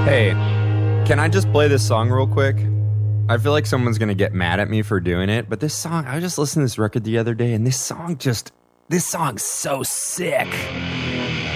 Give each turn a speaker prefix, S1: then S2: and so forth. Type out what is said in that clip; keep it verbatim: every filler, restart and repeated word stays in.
S1: Hey, can I just play this song real quick? I feel like someone's going to get mad at me for doing it, but this song, I just listened to this record the other day, and this song just, this song's so sick.